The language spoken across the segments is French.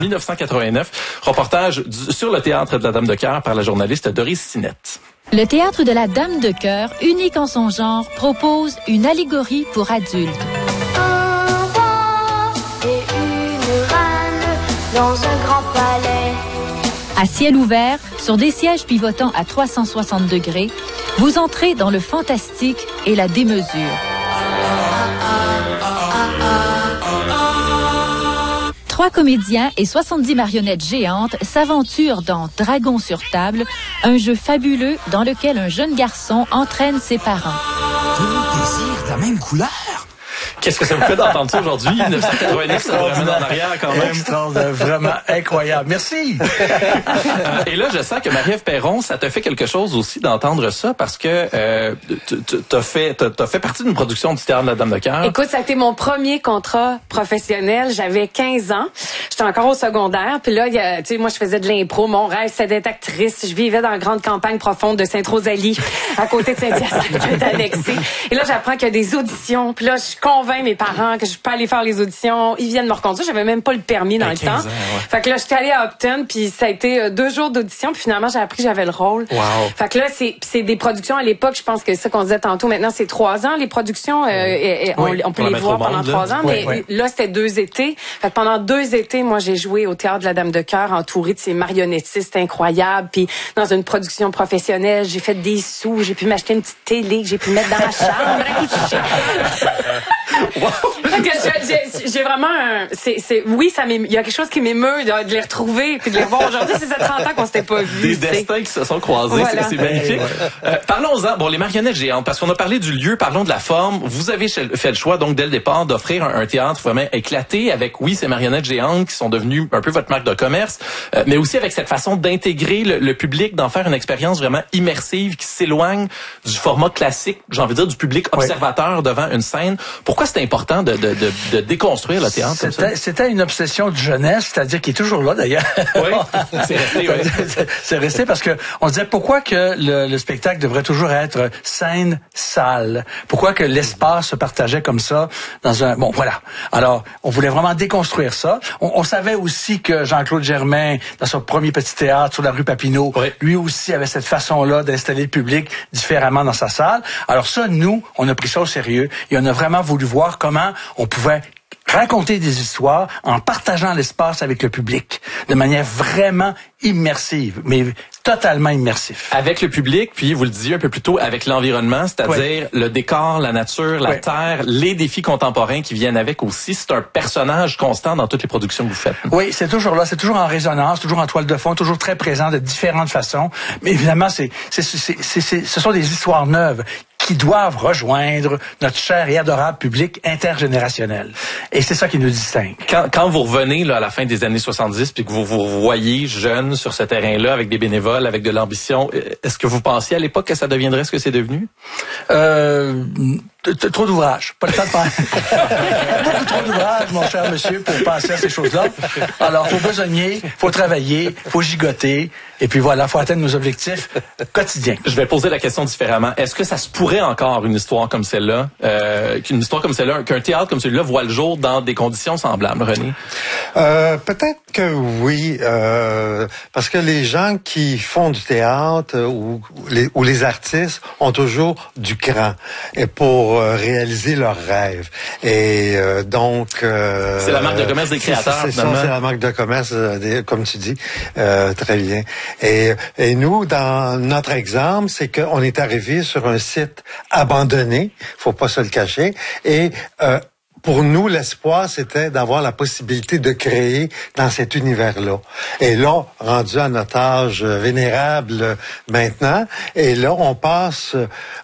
1989, reportage sur le théâtre de la Dame de Cœur par la journaliste Doris Sinette. Le théâtre de la Dame de Cœur, unique en son genre, propose une allégorie pour adultes. Un roi et une reine dans un grand palais. À ciel ouvert, sur des sièges pivotants à 360 degrés, vous entrez dans le fantastique et la démesure. Trois comédiens et 70 marionnettes géantes s'aventurent dans Dragon sur table, un jeu fabuleux dans lequel un jeune garçon entraîne ses parents. Deux désirs de la même couleur. Qu'est-ce que ça vous fait d'entendre ça aujourd'hui? 1989, ça vous ramène en arrière quand même. Extraordinaire, vraiment incroyable. Merci. Et là, je sens que Marie-Ève Perron, ça te fait quelque chose aussi d'entendre ça parce que t'as fait partie d'une production du Théâtre de la Dame de Cœur. Écoute, ça a été mon premier contrat professionnel. J'avais 15 ans. J'étais encore au secondaire. Puis là, tu sais, moi, je faisais de l'impro. Mon rêve, c'était d'être actrice. Je vivais dans la grande campagne profonde de Sainte-Rosalie, à côté de Saint-Hyacinthe, qui est annexée. Et là, j'apprends qu'il y a des auditions. Puis là, je convainc mes parents que je peux aller faire les auditions. Ils viennent me reconduire. J'avais même pas le permis dans le temps. Ans, ouais. Fait que là, j'étais allée à Upton, puis ça a été 2 jours d'audition. Puis finalement, j'ai appris que j'avais le rôle. Wow. Fait que là, c'est des productions à l'époque. Je pense que ça qu'on disait tantôt. Maintenant, c'est 3 ans. Les productions, on peut les voir pendant 3 ans. Mais là, c'était 2 étés. Fait que pendant 2 étés, moi, j'ai joué au Théâtre de la Dame de Cœur, entourée de ces marionnettistes incroyables. Puis dans une production professionnelle, j'ai fait des sous. J'ai pu m'acheter une petite télé que j'ai pu mettre dans ma chambre à coucher. J'ai vraiment oui, il y a quelque chose qui m'émeut de les retrouver puis de les revoir aujourd'hui. C'est ça 30 ans qu'on s'était pas vus. Des destins qui se sont croisés, voilà. C'est magnifique. Parlons-en, bon, les marionnettes géantes, parce qu'on a parlé du lieu, parlons de la forme. Vous avez fait le choix, donc, dès le départ, d'offrir un théâtre vraiment éclaté avec, oui, ces marionnettes géantes qui sont devenues un peu votre marque de commerce, mais aussi avec cette façon d'intégrer le public, d'en faire une expérience vraiment immersive qui s'éloigne du format classique, j'ai envie de dire, du public observateur devant une scène. Pourquoi c'est important de déconstruire le théâtre comme ça? C'était une obsession de jeunesse, c'est-à-dire qui est toujours là d'ailleurs. Oui, c'est resté, oui. C'est resté parce que on se disait pourquoi que le spectacle devrait toujours être scène-salle. Pourquoi que l'espace se partageait comme ça dans un... Bon, voilà. Alors, on voulait vraiment déconstruire ça. On savait aussi que Jean-Claude Germain, dans son premier petit théâtre sur la rue Papineau, lui aussi avait cette façon-là d'installer le public différemment dans sa salle. Alors ça, nous, on a pris ça au sérieux et on a vraiment voulu voir comment on pouvait raconter des histoires en partageant l'espace avec le public de manière vraiment immersive, mais totalement immersif. Avec le public, puis vous le disiez un peu plus tôt, avec l'environnement, c'est-à-dire le décor, la nature, la terre, les défis contemporains qui viennent avec aussi. C'est un personnage constant dans toutes les productions que vous faites. Oui, c'est toujours là, c'est toujours en résonance, toujours en toile de fond, toujours très présent de différentes façons. Mais évidemment, ce sont des histoires neuves qui doivent rejoindre notre cher et adorable public intergénérationnel. Et c'est ça qui nous distingue. Quand vous revenez là, à la fin des années 70 puis que vous vous voyez jeune sur ce terrain-là avec des bénévoles, avec de l'ambition, est-ce que vous pensiez à l'époque que ça deviendrait ce que c'est devenu? Trop d'ouvrages. Pas le temps de faire. Beaucoup trop d'ouvrages, mon cher monsieur, pour penser à ces choses-là. Alors, faut besogner, faut travailler, faut gigoter, et puis voilà, faut atteindre nos objectifs quotidiens. Je vais poser la question différemment. Est-ce que ça se pourrait encore une histoire comme celle-là, qu'un théâtre comme celui-là voit le jour dans des conditions semblables, René? Peut-être que oui, parce que les gens qui font du théâtre ou les artistes ont toujours du cran et pour réaliser leurs rêves. Et donc... c'est la marque de commerce des créateurs, finalement. C'est la marque de commerce, comme tu dis, très bien. Et nous, dans notre exemple, c'est qu'on est arrivé sur un site abandonné, faut pas se le cacher, et pour nous, l'espoir, c'était d'avoir la possibilité de créer dans cet univers-là. Et là, rendu à notre âge vénérable maintenant, et là, on pense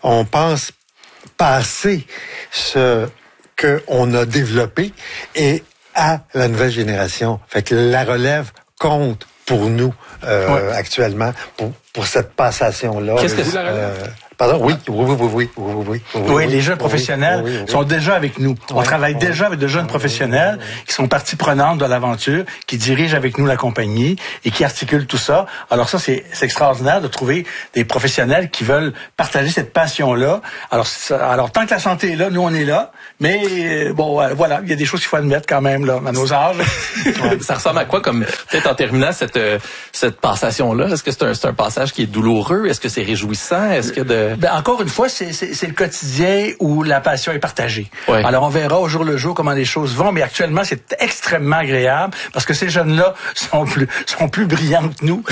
passer ce qu'on a développé et à la nouvelle génération. Fait que la relève compte pour nous actuellement, pour cette passation-là. Qu'est-ce que c'est? Pardon, oui. Oui, les jeunes professionnels sont déjà avec nous. On travaille déjà avec de jeunes professionnels qui sont partie prenante de l'aventure, qui dirigent avec nous la compagnie et qui articulent tout ça. Alors ça, c'est extraordinaire de trouver des professionnels qui veulent partager cette passion-là. Alors tant que la santé est là, nous on est là. Mais bon, voilà, il y a des choses qu'il faut admettre quand même là, à nos âges. Ça ressemble à quoi, comme peut-être en terminant cette passation-là? Est-ce que c'est un passage qui est douloureux? Est-ce que c'est réjouissant? Est-ce que encore une fois, c'est le quotidien où la passion est partagée. Ouais. Alors, on verra au jour le jour comment les choses vont, mais actuellement, c'est extrêmement agréable parce que ces jeunes-là sont plus brillants que nous.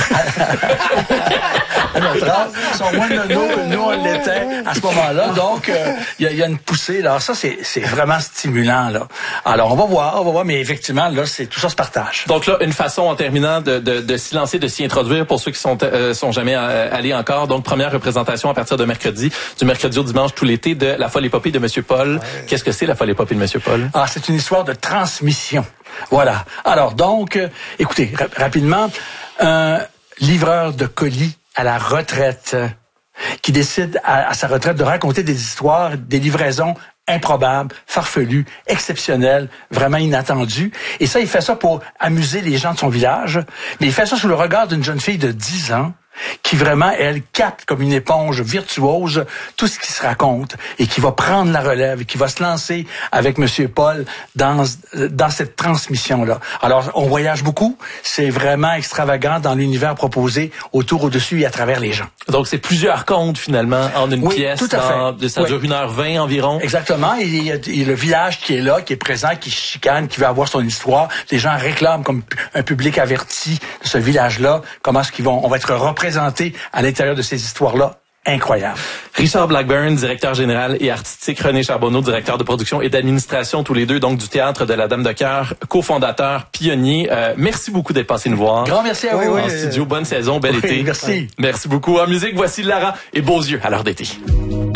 À notre âge, sont moins nonos que nous, on l'était à ce moment-là. Donc, il y a une poussée. Alors, ça, c'est vraiment stimulant, là. Alors, on va voir, mais effectivement, là, tout ça se partage. Donc là, une façon, en terminant, de s'y lancer, de s'y introduire pour ceux qui sont jamais allés encore. Donc, première représentation à partir de mercredi, du mercredi au dimanche tout l'été, de La Folle Épopée de Monsieur Paul. Ouais. Qu'est-ce que c'est, La Folle Épopée de Monsieur Paul? Ah, c'est une histoire de transmission. Voilà. Alors, donc, écoutez, rapidement, un livreur de colis à la retraite qui décide à sa retraite de raconter des histoires, des livraisons improbables, farfelues, exceptionnelles, vraiment inattendues. Et ça, il fait ça pour amuser les gens de son village, mais il fait ça sous le regard d'une jeune fille de 10 ans qui vraiment, elle, capte comme une éponge virtuose tout ce qui se raconte et qui va prendre la relève et qui va se lancer avec Monsieur Paul dans cette transmission-là. Alors, on voyage beaucoup. C'est vraiment extravagant dans l'univers proposé autour, au-dessus et à travers les gens. Donc, c'est plusieurs contes, finalement, en une pièce. Tout à fait. Ça dure 1h20 environ. Exactement. Il y a le village qui est là, qui est présent, qui chicane, qui veut avoir son histoire. Les gens réclament comme un public averti de ce village-là. Comment est-ce on va être représenté à l'intérieur de ces histoires-là. Incroyable. Richard Blackburn, directeur général et artistique, René Charbonneau, directeur de production et d'administration, tous les deux, donc du Théâtre de la Dame de Cœur, cofondateur, pionnier. Merci beaucoup d'être passé nous voir. Grand merci à vous. En studio, bonne saison, bel été. Merci. Merci beaucoup. En musique, voici Lara et Beaux yeux à l'heure d'été.